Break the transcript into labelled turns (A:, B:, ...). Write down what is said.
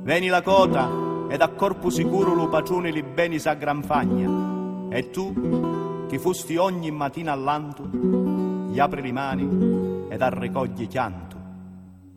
A: Veni la cota ed a corpo sicuro lo patrone li beni sa gran fagna. E tu, che fusti ogni mattina all'anto, gli apri le mani ed arrecogli chianto.